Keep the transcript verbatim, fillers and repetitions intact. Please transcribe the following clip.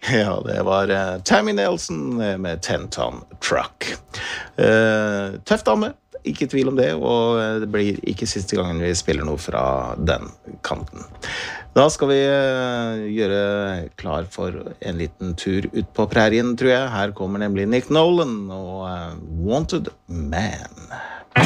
Ja, det var uh, Tammy Nelson med Ten Ton Truck. Uh, tøff dame, ikke tvil om det, og det blir ikke siste gangen vi spiller noe fra den kanten. Da skal vi uh, gjøre klar for en liten tur ut på prærien, tror jeg. Her kommer nemlig Nick Nolan og uh, Wanted Man.